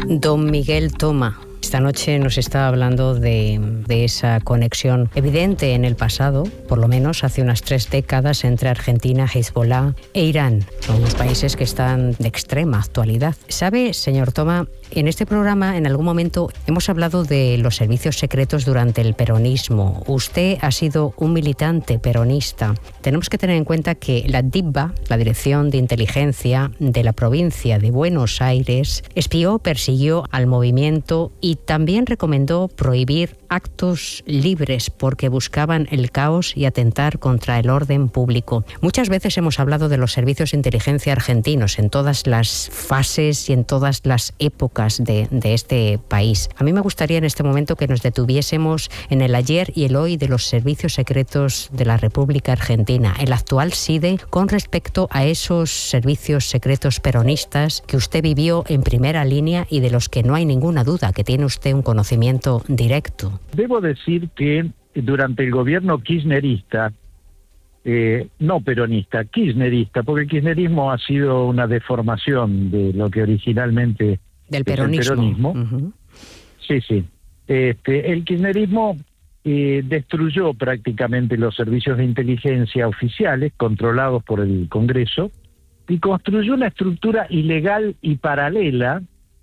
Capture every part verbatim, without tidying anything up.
Don Miguel Toma, esta noche nos está hablando de, de esa conexión evidente en el pasado, por lo menos hace unas tres décadas, entre Argentina, Hezbollah e Irán. Son dos países que están de extrema actualidad. ¿Sabe, señor Toma? En este programa, en algún momento, hemos hablado de los servicios secretos durante el peronismo. Usted ha sido un militante peronista. Tenemos que tener en cuenta que la DIVBA, la Dirección de Inteligencia de la provincia de Buenos Aires, espió, persiguió al movimiento y también recomendó prohibir actos libres porque buscaban el caos y atentar contra el orden público. Muchas veces hemos hablado de los servicios de inteligencia argentinos en todas las fases y en todas las épocas de, de este país. A mí me gustaría en este momento que nos detuviésemos en el ayer y el hoy de los servicios secretos de la República Argentina, el actual S I D E, con respecto a esos servicios secretos peronistas que usted vivió en primera línea y de los que no hay ninguna duda que tiene usted un conocimiento directo. Debo decir que durante el gobierno kirchnerista, eh, no peronista, kirchnerista, porque el kirchnerismo ha sido una deformación de lo que originalmente del peronismo. Es el peronismo. Uh-huh. Sí, sí. Este, el kirchnerismo eh, destruyó prácticamente los servicios de inteligencia oficiales controlados por el Congreso y construyó una estructura ilegal y paralela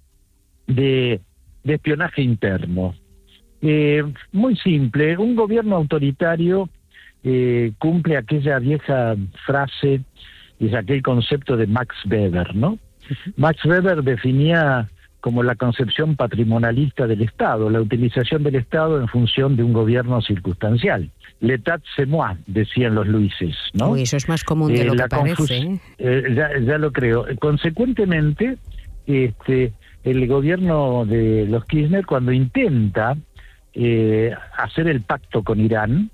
de, de espionaje interno. Eh, muy simple, un gobierno autoritario eh, cumple aquella vieja frase, es aquel concepto de Max Weber, ¿no? Uh-huh. Max Weber definía como la concepción patrimonialista del Estado, la utilización del Estado en función de un gobierno circunstancial. L'état c'est moi, decían los Luises, ¿no? Uy, eso es más común de eh, lo que parece. ¿eh? Eh, ya, ya lo creo. Consecuentemente, este, el gobierno de los Kirchner, cuando intenta eh, hacer el pacto con Irán,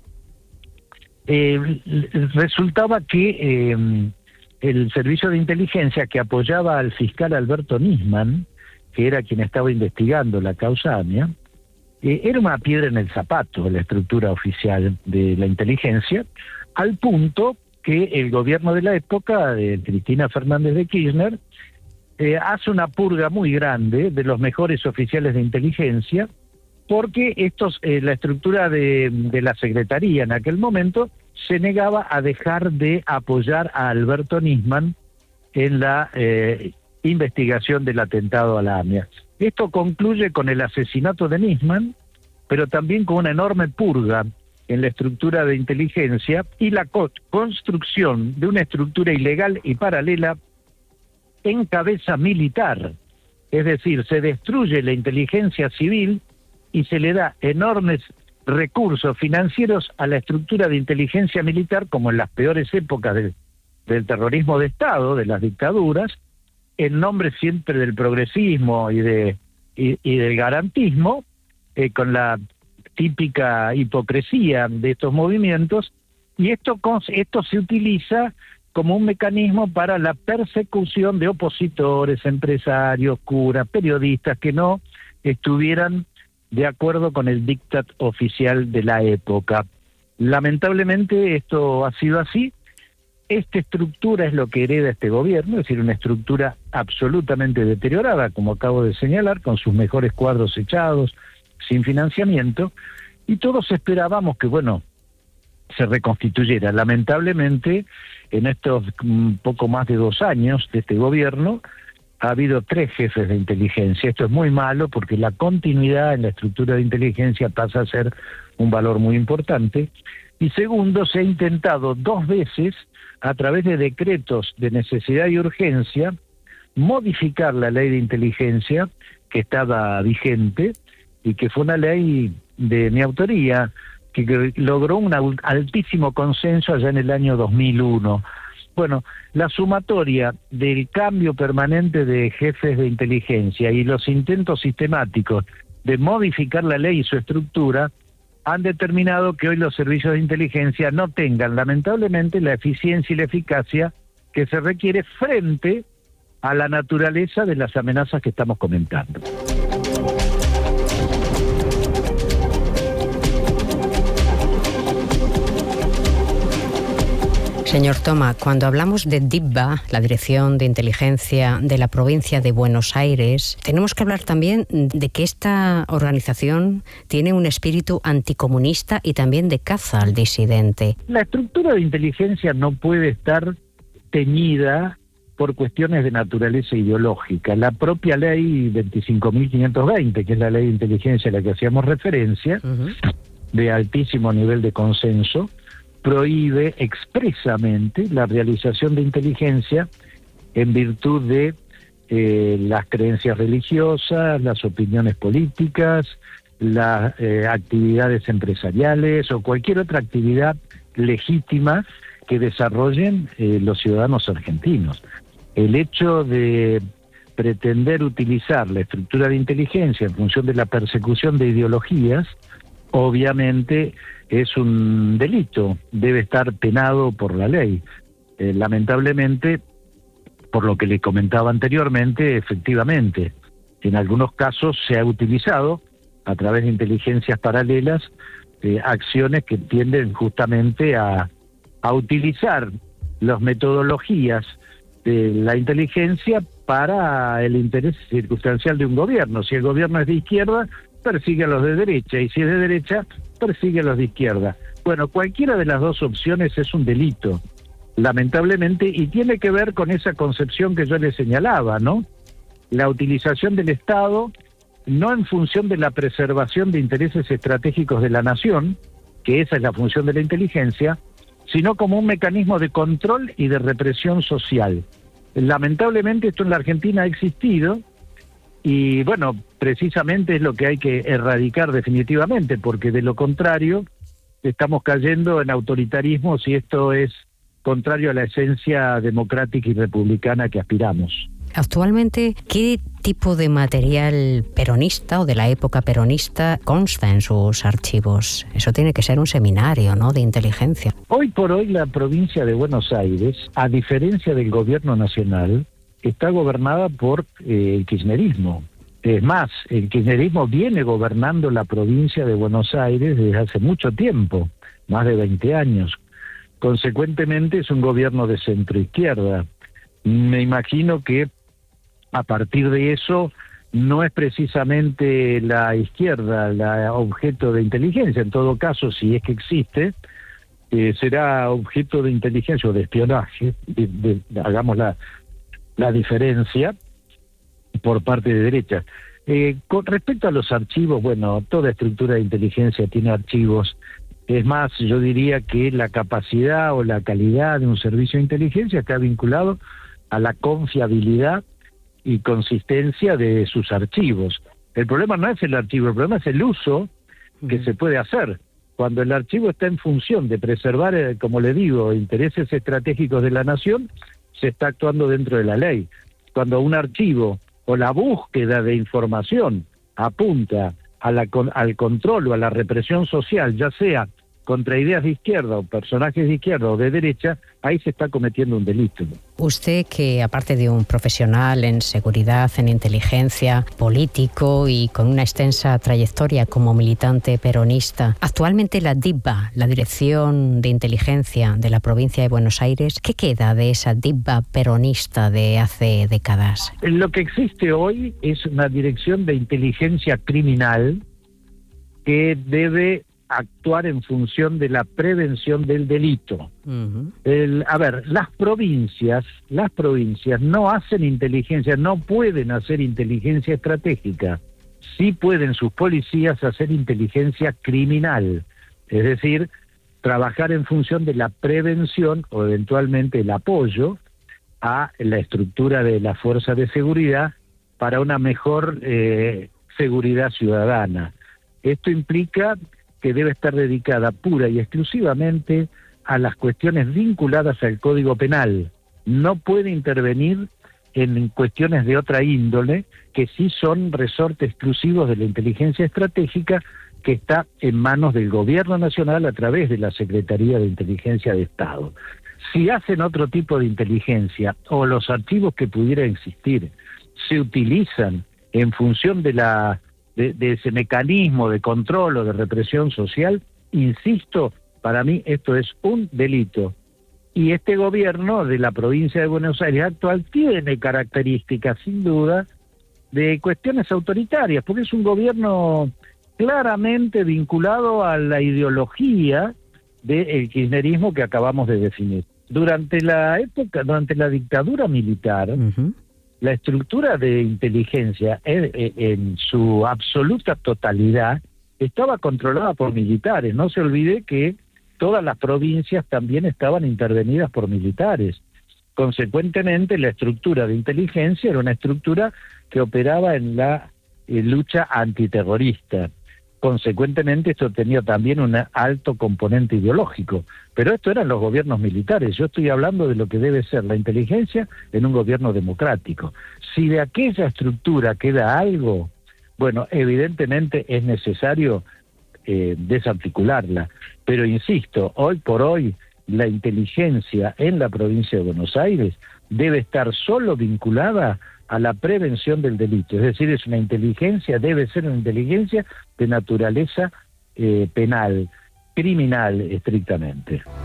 eh, resultaba que eh, el servicio de inteligencia que apoyaba al fiscal Alberto Nisman, que era quien estaba investigando la causa AMIA, eh, era una piedra en el zapato de la estructura oficial de la inteligencia, al punto que el gobierno de la época, de Cristina Fernández de Kirchner, eh, hace una purga muy grande de los mejores oficiales de inteligencia, porque estos, eh, la estructura de, de la Secretaría en aquel momento se negaba a dejar de apoyar a Alberto Nisman en la eh, investigación del atentado a la AMIA. Esto concluye con el asesinato de Nisman, pero también con una enorme purga en la estructura de inteligencia y la co- construcción de una estructura ilegal y paralela en cabeza militar. Es decir, se destruye la inteligencia civil y se le da enormes recursos financieros a la estructura de inteligencia militar, como en las peores épocas de, del terrorismo de Estado, de las dictaduras, en nombre siempre del progresismo y, de, y, y del garantismo, eh, con la típica hipocresía de estos movimientos, y esto, esto se utiliza como un mecanismo para la persecución de opositores, empresarios, curas, periodistas que no estuvieran de acuerdo con el diktat oficial de la época. Lamentablemente esto ha sido así. Esta estructura es lo que hereda este gobierno, es decir, una estructura absolutamente deteriorada, como acabo de señalar, con sus mejores cuadros echados, sin financiamiento, y todos esperábamos que, bueno, se reconstituyera. Lamentablemente, en estos um, poco más de dos años de este gobierno, ha habido tres jefes de inteligencia. Esto es muy malo porque la continuidad en la estructura de inteligencia pasa a ser un valor muy importante. Y segundo, se ha intentado dos veces, a través de decretos de necesidad y urgencia, modificar la ley de inteligencia que estaba vigente y que fue una ley de mi autoría, que logró un altísimo consenso allá en el año dos mil uno. Bueno, la sumatoria del cambio permanente de jefes de inteligencia y los intentos sistemáticos de modificar la ley y su estructura han determinado que hoy los servicios de inteligencia no tengan, lamentablemente, la eficiencia y la eficacia que se requiere frente a la naturaleza de las amenazas que estamos comentando. Señor Toma, cuando hablamos de DIPBA, la Dirección de Inteligencia de la Provincia de Buenos Aires, tenemos que hablar también de que esta organización tiene un espíritu anticomunista y también de caza al disidente. La estructura de inteligencia no puede estar teñida por cuestiones de naturaleza ideológica. La propia ley veinticinco mil quinientos veinte, que es la ley de inteligencia a la que hacíamos referencia, uh-huh. de altísimo nivel de consenso, prohíbe expresamente la realización de inteligencia en virtud de eh, las creencias religiosas, las opiniones políticas, las eh, actividades empresariales o cualquier otra actividad legítima que desarrollen eh, los ciudadanos argentinos. El hecho de pretender utilizar la estructura de inteligencia en función de la persecución de ideologías, obviamente es un delito, debe estar penado por la ley. Eh, lamentablemente, por lo que le comentaba anteriormente, efectivamente, en algunos casos se ha utilizado, a través de inteligencias paralelas, eh, acciones que tienden justamente a, a utilizar las metodologías de la inteligencia para el interés circunstancial de un gobierno. Si el gobierno es de izquierda, persigue a los de derecha, y si es de derecha, persigue a los de izquierda. Bueno, cualquiera de las dos opciones es un delito, lamentablemente, y tiene que ver con esa concepción que yo le señalaba, ¿no? La utilización del Estado, no en función de la preservación de intereses estratégicos de la nación, que esa es la función de la inteligencia, sino como un mecanismo de control y de represión social. Lamentablemente esto en la Argentina ha existido, y bueno, precisamente es lo que hay que erradicar definitivamente, porque de lo contrario estamos cayendo en autoritarismos y esto es contrario a la esencia democrática y republicana que aspiramos. Actualmente, ¿qué tipo de material peronista o de la época peronista consta en sus archivos? Eso tiene que ser un seminario, ¿no?, de inteligencia. Hoy por hoy la provincia de Buenos Aires, a diferencia del gobierno nacional, está gobernada por eh, el kirchnerismo. Es más, el kirchnerismo viene gobernando la provincia de Buenos Aires desde hace mucho tiempo, más de veinte años. Consecuentemente es un gobierno de centro-izquierda. Me imagino que a partir de eso no es precisamente la izquierda la objeto de inteligencia. En todo caso, si es que existe, eh, será objeto de inteligencia o de espionaje, de, de, hagamos la, la diferencia, por parte de derecha. Eh, con respecto a los archivos, bueno, toda estructura de inteligencia tiene archivos. Es más, yo diría que la capacidad o la calidad de un servicio de inteligencia está vinculado a la confiabilidad y consistencia de sus archivos. El problema no es el archivo, el problema es el uso que uh-huh. se puede hacer. Cuando el archivo está en función de preservar, eh, como le digo, intereses estratégicos de la nación, se está actuando dentro de la ley. Cuando un archivo o la búsqueda de información apunta a la, al control o a la represión social, ya sea contra ideas de izquierda o personajes de izquierda o de derecha, ahí se está cometiendo un delito. Usted, que aparte de un profesional en seguridad, en inteligencia, político y con una extensa trayectoria como militante peronista, actualmente la DIPBA, la Dirección de Inteligencia de la Provincia de Buenos Aires, ¿qué queda de esa DIPBA peronista de hace décadas? Lo que existe hoy es una Dirección de Inteligencia Criminal que debe actuar en función de la prevención del delito. Uh-huh. El, a ver, las provincias, las provincias no hacen inteligencia, no pueden hacer inteligencia estratégica. Sí pueden sus policías hacer inteligencia criminal, es decir, trabajar en función de la prevención o eventualmente el apoyo a la estructura de la fuerza de seguridad para una mejor eh, seguridad ciudadana. Esto implica que debe estar dedicada pura y exclusivamente a las cuestiones vinculadas al Código Penal. No puede intervenir en cuestiones de otra índole, que sí son resortes exclusivos de la inteligencia estratégica, que está en manos del Gobierno Nacional a través de la Secretaría de Inteligencia de Estado. Si hacen otro tipo de inteligencia, o los archivos que pudieran existir, se utilizan en función de la De, de ese mecanismo de control o de represión social, insisto, para mí esto es un delito. Y este gobierno de la provincia de Buenos Aires actual tiene características, sin duda, de cuestiones autoritarias, porque es un gobierno claramente vinculado a la ideología del kirchnerismo que acabamos de definir. Durante la época, durante la dictadura militar, uh-huh. la estructura de inteligencia en, en su absoluta totalidad estaba controlada por militares. No se olvide que todas las provincias también estaban intervenidas por militares. Consecuentemente, la estructura de inteligencia era una estructura que operaba en la eh, lucha antiterrorista. Consecuentemente, esto tenía también un alto componente ideológico. Pero esto eran los gobiernos militares. Yo estoy hablando de lo que debe ser la inteligencia en un gobierno democrático. Si de aquella estructura queda algo, bueno, evidentemente es necesario eh, desarticularla. Pero insisto, hoy por hoy, la inteligencia en la provincia de Buenos Aires debe estar solo vinculada a la prevención del delito. Es decir, es una inteligencia, debe ser una inteligencia de naturaleza eh, penal, criminal estrictamente.